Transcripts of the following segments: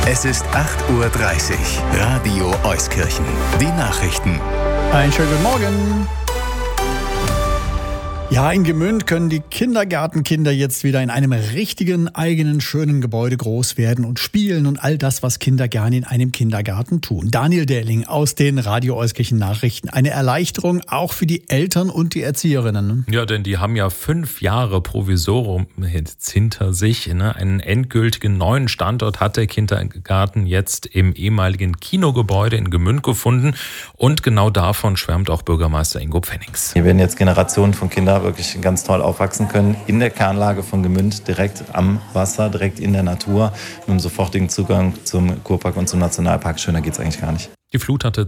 Es ist 8:30 Uhr. Radio Euskirchen. Die Nachrichten. Einen schönen guten Morgen. Ja, in Gmünd können die Kindergartenkinder jetzt wieder in einem richtigen, eigenen, schönen Gebäude groß werden und spielen und all das, was Kinder gerne in einem Kindergarten tun. Daniel Dähling aus den Radio Euskirchen Nachrichten. Eine Erleichterung auch für die Eltern und die Erzieherinnen. Ja, denn die haben ja 5 Jahre Provisorium jetzt hinter sich. Einen endgültigen neuen Standort hat der Kindergarten jetzt im ehemaligen Kinogebäude in Gmünd gefunden. Und genau davon schwärmt auch Bürgermeister Ingo Pfennings. Hier werden jetzt Generationen von Kindern wirklich ganz toll aufwachsen können, in der Kernlage von Gmünd, direkt am Wasser, direkt in der Natur, mit einem sofortigen Zugang zum Kurpark und zum Nationalpark. Schöner geht's eigentlich gar nicht. Die Flut hatte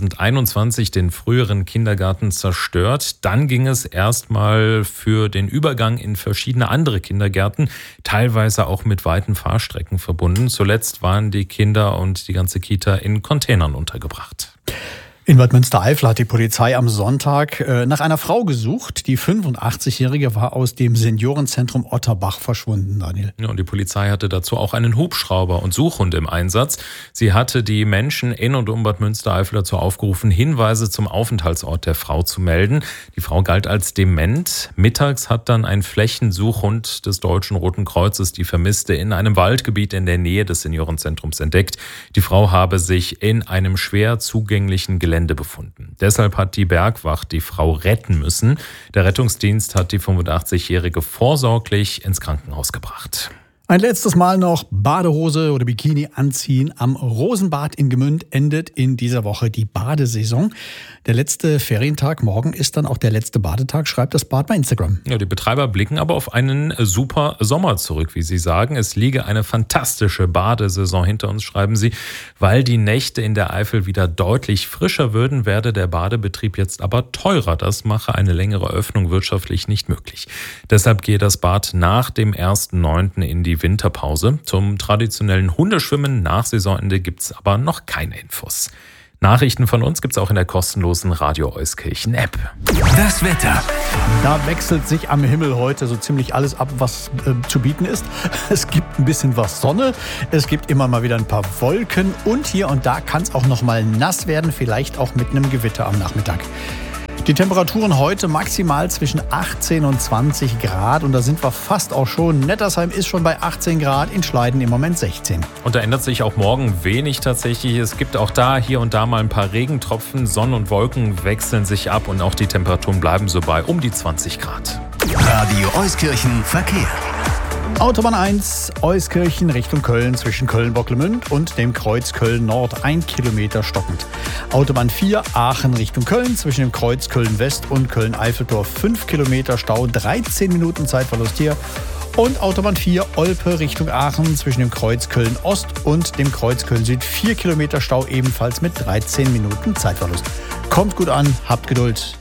2021 den früheren Kindergarten zerstört. Dann ging es erstmal für den Übergang in verschiedene andere Kindergärten, teilweise auch mit weiten Fahrstrecken verbunden. Zuletzt waren die Kinder und die ganze Kita in Containern untergebracht. In Bad Münstereifel hat die Polizei am Sonntag nach einer Frau gesucht. Die 85-Jährige war aus dem Seniorenzentrum Otterbach verschwunden, Daniel. Ja, und die Polizei hatte dazu auch einen Hubschrauber und Suchhund im Einsatz. Sie hatte die Menschen in und um Bad Münstereifel dazu aufgerufen, Hinweise zum Aufenthaltsort der Frau zu melden. Die Frau galt als dement. Mittags hat dann ein Flächensuchhund des Deutschen Roten Kreuzes die Vermisste in einem Waldgebiet in der Nähe des Seniorenzentrums entdeckt. Die Frau habe sich in einem schwer zugänglichen Gelände befunden. Deshalb hat die Bergwacht die Frau retten müssen. Der Rettungsdienst hat die 85-Jährige vorsorglich ins Krankenhaus gebracht. Ein letztes Mal noch Badehose oder Bikini anziehen. Am Rosenbad in Gmünd endet in dieser Woche die Badesaison. Der letzte Ferientag morgen ist dann auch der letzte Badetag, schreibt das Bad bei Instagram. Ja, die Betreiber blicken aber auf einen super Sommer zurück, wie sie sagen. Es liege eine fantastische Badesaison hinter uns, schreiben sie. Weil die Nächte in der Eifel wieder deutlich frischer würden, werde der Badebetrieb jetzt aber teurer. Das mache eine längere Öffnung wirtschaftlich nicht möglich. Deshalb gehe das Bad nach dem 1.9. in die Winterpause. Zum traditionellen Hundeschwimmen nach Saisonende gibt es aber noch keine Infos. Nachrichten von uns gibt es auch in der kostenlosen Radio Euskirchen App. Das Wetter. Da wechselt sich am Himmel heute so ziemlich alles ab, was zu bieten ist. Es gibt ein bisschen was Sonne, es gibt immer mal wieder ein paar Wolken und hier und da kann es auch noch mal nass werden, vielleicht auch mit einem Gewitter am Nachmittag. Die Temperaturen heute maximal zwischen 18 und 20 Grad und da sind wir fast auch schon. Nettersheim ist schon bei 18 Grad, in Schleiden im Moment 16. Und da ändert sich auch morgen wenig tatsächlich. Es gibt auch da hier und da mal ein paar Regentropfen. Sonne und Wolken wechseln sich ab und auch die Temperaturen bleiben so bei um die 20 Grad. Radio Euskirchen Verkehr. Autobahn 1, Euskirchen Richtung Köln zwischen Köln-Bocklemünd und dem Kreuz Köln-Nord 1 Kilometer stockend. Autobahn 4, Aachen Richtung Köln zwischen dem Kreuz Köln-West und Köln-Eiffeltor 5 Kilometer Stau, 13 Minuten Zeitverlust hier. Und Autobahn 4, Olpe Richtung Aachen zwischen dem Kreuz Köln-Ost und dem Kreuz Köln-Süd 4 Kilometer Stau, ebenfalls mit 13 Minuten Zeitverlust. Kommt gut an, habt Geduld.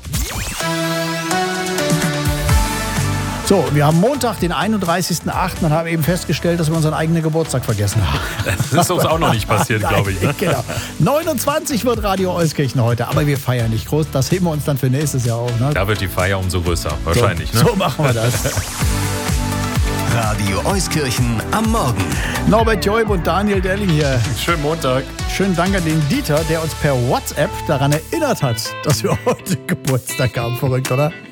So, wir haben Montag, den 31.08. und haben eben festgestellt, dass wir unseren eigenen Geburtstag vergessen haben. Das ist uns auch noch nicht passiert, glaube ich. Ne? Genau. 29 wird Radio Euskirchen heute, aber wir feiern nicht groß. Das heben wir uns dann für nächstes Jahr auf. Ne? Da wird die Feier umso größer, wahrscheinlich. So machen wir das. Radio Euskirchen am Morgen. Norbert Joib und Daniel Dähling hier. Schönen Montag. Schönen Dank an den Dieter, der uns per WhatsApp daran erinnert hat, dass wir heute Geburtstag haben. Verrückt, oder?